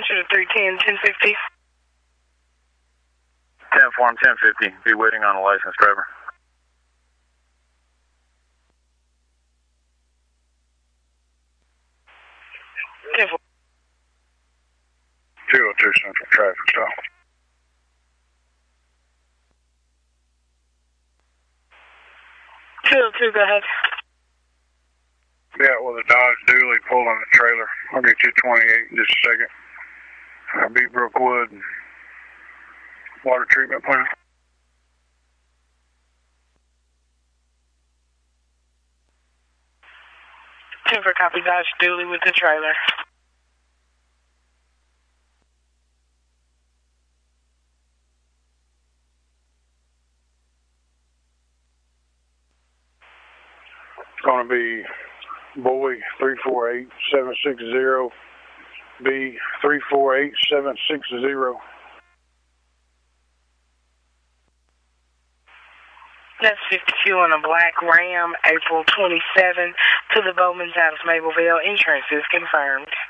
Enter the 310, 1050. 10 form 1050. Be waiting on a licensed driver. Careful. 202 Central traffic stop. Two, go ahead. Yeah, well, the Dodge Dually pulling the trailer. I'll get you 28 in just a second. Beat Brookwood water treatment plant. 10 for copy, Dodge Dually with the trailer. It's going to be Boy 348760, B 348760. That's 52 on a black Ram, April 27 to the Bowman's out of Mableville. Insurance is confirmed.